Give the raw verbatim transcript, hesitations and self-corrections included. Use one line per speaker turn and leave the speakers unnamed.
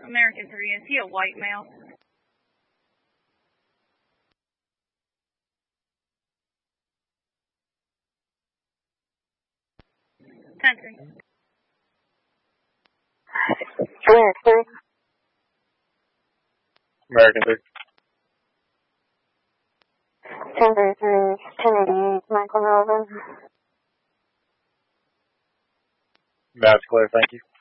American three, is he a white male? Country.
American three.
American three.
ten thirty-three, ten eighty-eight, Michael Melvin.
That's clear, thank you.